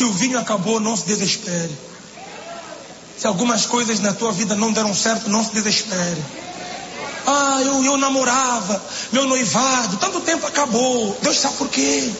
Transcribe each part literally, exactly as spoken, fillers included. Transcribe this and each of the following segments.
o vinho acabou, não se desespere. Se algumas coisas na tua vida não deram certo, não se desespere. Ah, eu, eu namorava, meu noivado, tanto tempo acabou. Deus sabe por quê.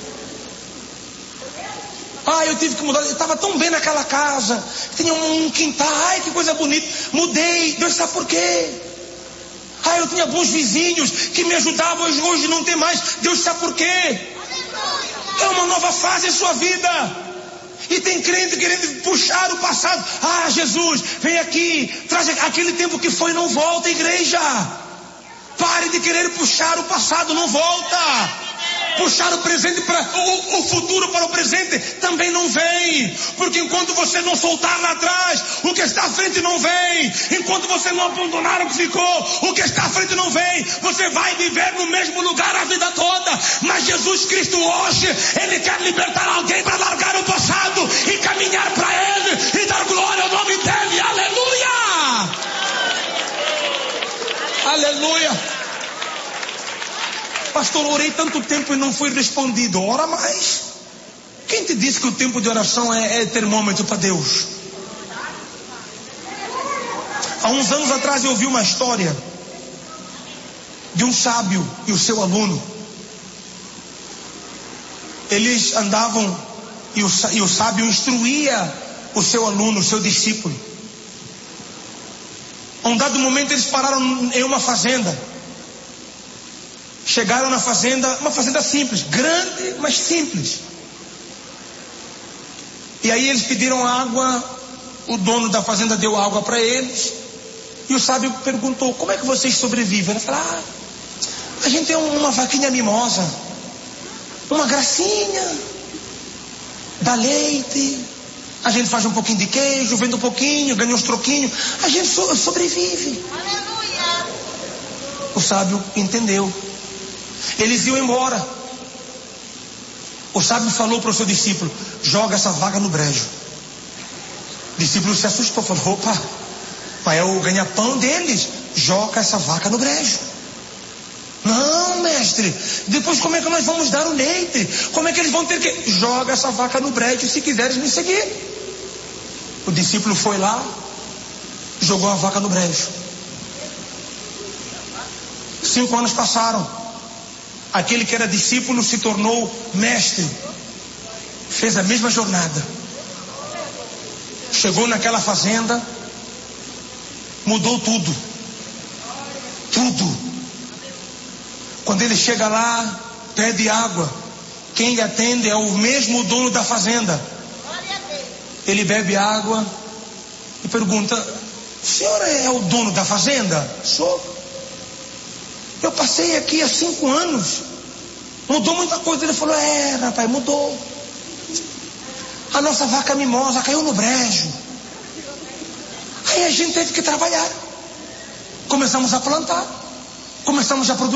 Ah, eu tive que mudar, eu estava tão bem naquela casa, tinha um, um quintal, ai que coisa bonita. Mudei, Deus sabe por quê. Ah, eu tinha bons vizinhos que me ajudavam, hoje, hoje não tem mais. Deus sabe por quê. É uma nova fase em sua vida. E tem crente querendo puxar o passado. Ah, Jesus, vem aqui, traz aquele tempo que foi, não volta, igreja. Pare de querer puxar o passado, não volta. Puxar o presente para o, o futuro para o presente também não vem, porque enquanto você não soltar lá atrás, o que está à frente não vem. Enquanto você não abandonar o que ficou, o que está à frente não vem. Você vai viver no mesmo lugar a vida toda. Mas Jesus Cristo hoje, Ele quer libertar alguém para largar o passado e caminhar para Ele e dar glória ao nome dEle. Aleluia! Aleluia! Pastor, orei tanto tempo e não fui respondido. Ora mais. Quem te disse que o tempo de oração é, é termômetro para Deus? Há uns anos atrás eu ouvi uma história de um sábio e o seu aluno. Eles andavam e o, e o sábio instruía o seu aluno, o seu discípulo. A um dado momento eles pararam em uma fazenda. Chegaram na fazenda, uma fazenda simples, grande, mas simples. E aí eles pediram água, o dono da fazenda deu água para eles. E o sábio perguntou, como é que vocês sobrevivem? Ele falou, ah, a gente tem uma vaquinha mimosa, uma gracinha, dá leite, a gente faz um pouquinho de queijo, vende um pouquinho, ganha uns troquinhos, a gente so- sobrevive. Aleluia. O sábio entendeu. Eles iam embora. O sábio falou para o seu discípulo, joga essa vaca no brejo. O discípulo se assustou, falou, opa, mas é o ganha-pão deles, joga essa vaca no brejo. Não, mestre, depois como é que nós vamos dar o leite? Como é que eles vão ter que... Joga essa vaca no brejo se quiseres me seguir. O discípulo foi lá, jogou a vaca no brejo. Cinco anos passaram. Aquele que era discípulo se tornou mestre. Fez a mesma jornada. Chegou naquela fazenda, mudou tudo. Tudo. Quando ele chega lá, pede água. Quem lhe atende é o mesmo dono da fazenda. Ele bebe água e pergunta, o senhor é o dono da fazenda? Sou. Eu passei aqui há cinco anos. Mudou muita coisa. Ele falou, é rapaz, mudou. A nossa vaca mimosa caiu no brejo. Aí a gente teve que trabalhar. Começamos a plantar. Começamos a produzir.